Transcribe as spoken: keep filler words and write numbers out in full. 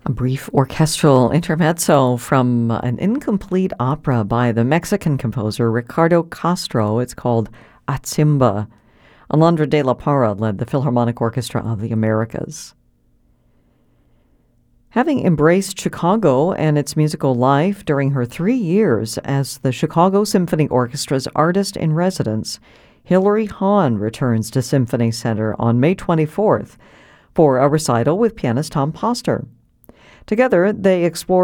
A brief orchestral intermezzo from an incomplete opera by the Mexican composer Ricardo Castro. It's called Atzimba. Alondra de la Parra led the Philharmonic Orchestra of the Americas. Having embraced Chicago and its musical life during her three years as the Chicago Symphony Orchestra's artist-in-residence, Hilary Hahn returns to Symphony Center on May twenty-fourth for a recital with pianist Tom Poster. Together, they explore